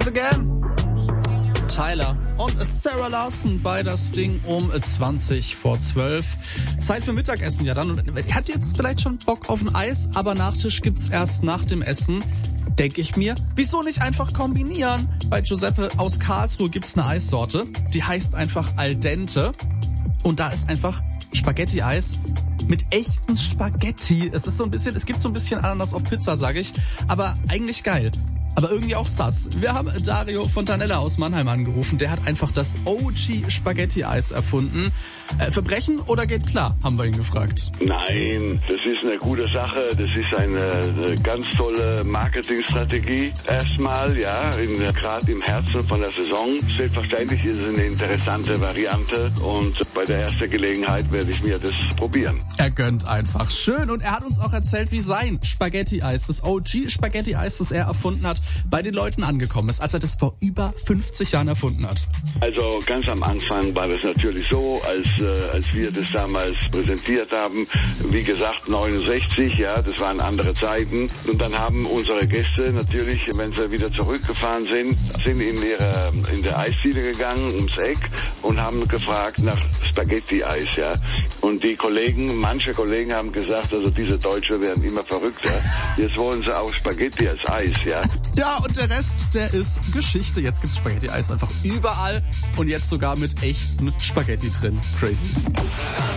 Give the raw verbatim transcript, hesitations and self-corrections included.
it again. Tyler und Sarah Larson bei das Ding um zwanzig vor zwölf. Zeit für Mittagessen, ja dann. Und ihr habt jetzt vielleicht schon Bock auf ein Eis, aber Nachtisch gibt's erst nach dem Essen. Denke ich mir, wieso nicht einfach kombinieren? Bei Giuseppe aus Karlsruhe gibt's eine Eissorte, die heißt einfach Al Dente. Und da ist einfach Spaghetti-Eis mit echten Spaghetti. Es ist so ein bisschen, es gibt so ein bisschen Ananas auf Pizza, sage ich, aber eigentlich geil. Aber irgendwie auch sass. Wir haben Dario Fontanella aus Mannheim angerufen. Der hat einfach das O G Spaghetti-Eis erfunden. Äh, Verbrechen oder geht klar, haben wir ihn gefragt. Nein, das ist eine gute Sache. Das ist eine, eine ganz tolle Marketingstrategie. Erstmal, ja, gerade im Herzen von der Saison. Selbstverständlich ist es eine interessante Variante. Und bei der ersten Gelegenheit werde ich mir das probieren. Er gönnt einfach. Schön. Und er hat uns auch erzählt, wie sein Spaghetti-Eis, das O G Spaghetti-Eis, das er erfunden hat, bei den Leuten angekommen ist, als er das vor über fünfzig Jahren erfunden hat. Also ganz am Anfang war das natürlich so, als äh, als wir das damals präsentiert haben, wie gesagt neunundsechzig, ja, das waren andere Zeiten. Und dann haben unsere Gäste natürlich, wenn sie wieder zurückgefahren sind, sind in ihre in der Eisdiele gegangen ums Eck und haben gefragt nach Spaghetti-Eis, ja. Und die Kollegen, manche Kollegen haben gesagt, also diese Deutsche werden immer verrückter. Jetzt wollen sie auch Spaghetti als Eis, ja. Ja, und der Rest, der ist Geschichte. Jetzt gibt's Spaghetti-Eis einfach überall und jetzt sogar mit echten Spaghetti drin. Crazy.